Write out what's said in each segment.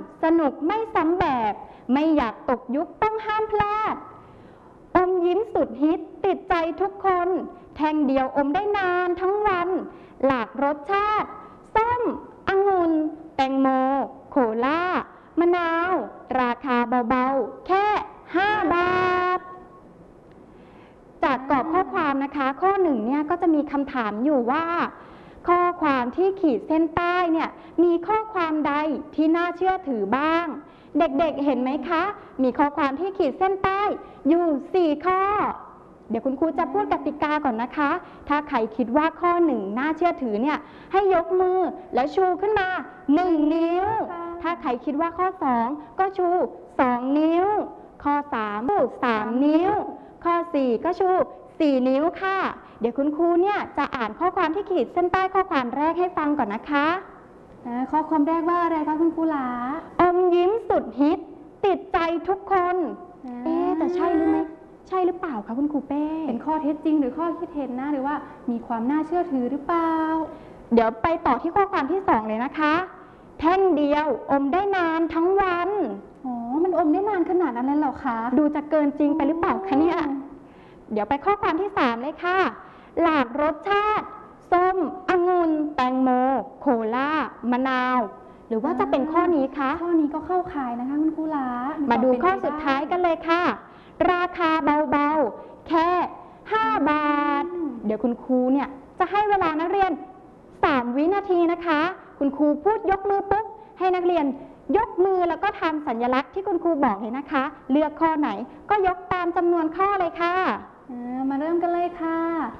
สนุกไม่ซ้ำแบบไม่อยากตกยุคต้องห้ามพลาดอมยิ้มสุดฮิตติดใจทุกคนแท่งเดียวอมได้นานทั้งวันหลากรสชาติส้มองุ่นแตงโมโคลามะนาวราคาเบาๆแค่5 บาทจากกรอบข้อความนะคะข้อ1เนี่ยก็จะมีคำถามอยู่ว่าข้อความที่ขีดเส้นใต้เนี่ยมีข้อความใดที่น่าเชื่อถือบ้างเด็กๆเห็นไหมคะมีข้อความที่ขีดเส้นใต้อยู่4 ข้อเดี๋ยวคุณครูจะพูดกติกาก่อนนะคะถ้าใครคิดว่าข้อ1น่าเชื่อถือเนี่ยให้ยกมือแล้วชูขึ้นมา1 นิ้วถ้าใครคิดว่าข้อ2ก็ชู2 นิ้วข้อ3ชู3 นิ้วข้อ4ก็ชู4 นิ้วค่ะเดี๋ยวคุณครูเนี่ยจะอ่านข้อความที่ขีดเส้นใต้ข้อความแรกให้ฟังก่อนนะคะข้อความแรกว่าอะไรคะคุณครูหลาอมยิ้มสุดฮิตติดใจทุกคนแต่ใช่หรือไม่ใช่หรือเปล่าคะคุณครูเป้เป็นข้อเท็จจริงหรือข้อคิดเห็นนะหรือว่ามีความน่าเชื่อถือหรือเปล่าเดี๋ยวไปต่อที่ข้อความที่2เลยนะคะแท่งเดียวอมได้นานทั้งวันมันอมได้นานขนาดนั้นเลยเหรอคะดูจะเกินจริงไปหรือเปล่าคะเนี่ยเดี๋ยวไปข้อความที่3เลยค่ะหลากรสชาติส้มองุ่นแตงโมโคลามะนาวหรือว่าจะเป็นข้อนี้คะข้อนี้ก็เข้าข่ายนะคะคุณครูหลามาดูข้อสุดท้ายกันเลยค่ะราคาเบาๆแค่5 บาทเดี๋ยวคุณครูเนี่ยจะให้เวลานักเรียน3 วินาทีนะคะคุณครูพูดยกมือปุ๊บให้นักเรียนยกมือแล้วก็ทำสัญลักษณ์ที่คุณครูบอกเลยนะคะเลือกข้อไหนก็ยกตามจำนวนข้อเลยค่ะมาเริ่มกันเลยค่ะ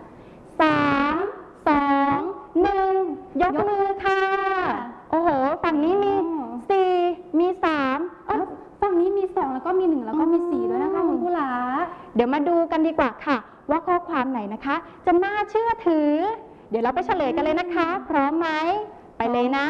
3 2 1ยกมือค่ะโอ้โหฝั่งนี้มี4มี3 ฝั่งนี้มี2แล้วก็มี1แล้วก็มี4ด้วยนะคะคุณครูหลาเดี๋ยวมาดูกันดีกว่าค่ะว่าข้อความไหนนะคะจะน่าเชื่อถือเดี๋ยวเราไปเฉลยกันเลยนะคะพร้อมไหมไปเลยนะ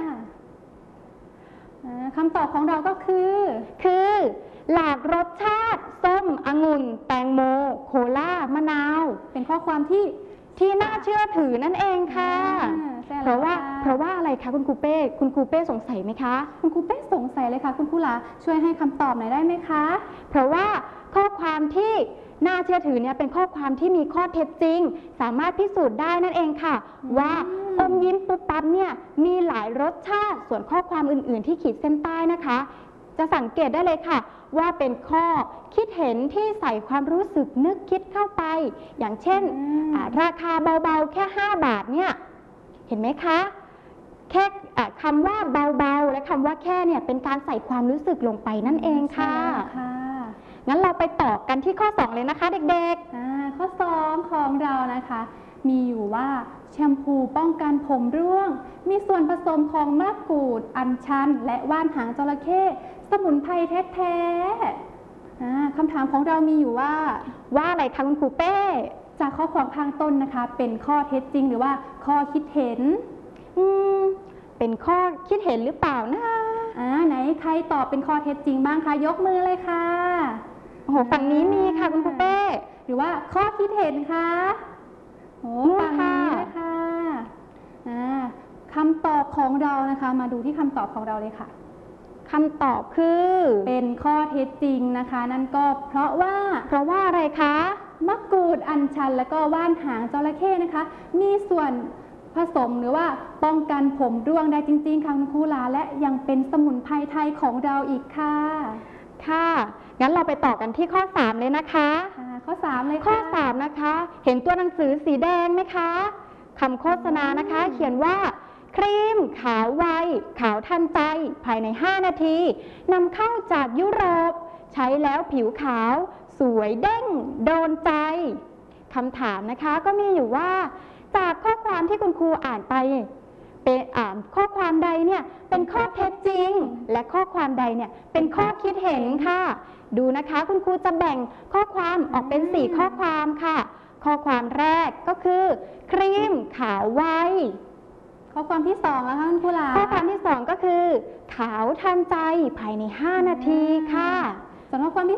คำตอบของเราก็คือหลากรสชาติส้มองุ่นแตงโมโคลามะนาวเป็นข้อความที่น่าเชื่อถือนั่นเองค่ะเพราะว่าอะไรคะคุณครูเป้สงสัยไหมคะคุณครูเป้สงสัยเลยค่ะคุณครูหลาช่วยให้คำตอบหน่อยได้ไหมคะเพราะว่าข้อความที่น่าเชื่อถือเนี่ยเป็นข้อความที่มีข้อเท็จจริงสามารถพิสูจน์ได้นั่นเองค่ะว่าอมยิ้มปุ๊บปั๊บเนี่ยมีหลายรสชาติส่วนข้อความอื่นๆที่ขีดเส้นใต้นะคะจะสังเกตได้เลยค่ะว่าเป็นข้อคิดเห็นที่ใส่ความรู้สึกนึกคิดเข้าไปอย่างเช่นราคาเบาๆแค่5 บาทเนี่ยเห็นไหมคะแค่คำว่าเบาๆและคำว่าแค่เนี่ยเป็นการใส่ความรู้สึกลงไปนั่นเองค่ะงั้นเราไปต่อกันที่ข้อ2เลยนะคะเด็กๆข้อ2ของเรานะคะมีอยู่ว่าแชมพูป้องกันผมร่วงมีส่วนผสมของมะกรูดอัญชันและว่านหางจระเข้สมุนไพรแท้ๆคำถามของเรามีอยู่ว่าอะไรคะคุณครูเป้จากข้อความข้างต้นนะคะเป็นข้อเท็จจริงหรือว่าข้อคิดเห็นเป็นข้อคิดเห็นหรือเปล่านะไหนใครตอบเป็นข้อเท็จจริงบ้างคะยกมือเลยค่ะโอ้โหฝั่งนี้มีค่ะคุณครูเป้หรือว่าข้อคิดเห็นคะฝั่งนี้เลยค่ะคำตอบของเรานะคะมาดูที่คำตอบของเราเลยค่ะคำตอบคือเป็นข้อเท็จจริงนะคะนั่นก็เพราะว่าอะไรคะมะกรูดอัญชันและก็ว่านหางจระเข้นะคะมีส่วนผสมหรือว่าป้องกันผมร่วงได้จริงๆค่ะคุณครูหลาและยังเป็นสมุนไพรไทยของเราอีกค่ะงั้นเราไปต่อกันที่ข้อ3เลยนะคะข้อ3เลยข้อ3นะคะเห็นตัวหนังสือสีแดงไหมคะคำโฆษณานะคะเขียนว่าครีมขาวไวขาวทันใจภายใน5 นาทีนำเข้าจากยุโรปใช้แล้วผิวขาวสวยเด้งโดนใจคำถามนะคะก็มีอยู่ว่าจากข้อความที่คุณครูอ่านไปเป็นข้อความใดเนี่ยเป็นข้อเท็จจริงและข้อความใดเนี่ยเป็นข้อคิดเห็นค่ะดูนะคะคุณครูจะแบ่งข้อความออกเป็น4 ข้อความค่ะข้อความแรกก็คือครีมขาวไวข้อความที่2นะคะคุณครูหลาข้อความที่2ก็คือขาวทันใจภายใน5 นาทีค่ะส่วนข้อความที่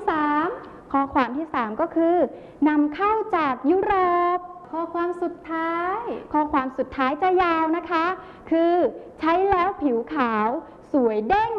3 ข้อความที่3ก็คือนำเข้าจากยุโรปข้อความสุดท้ายจะยาวนะคะคือใช้แล้วผิวขาวสวยเด้ง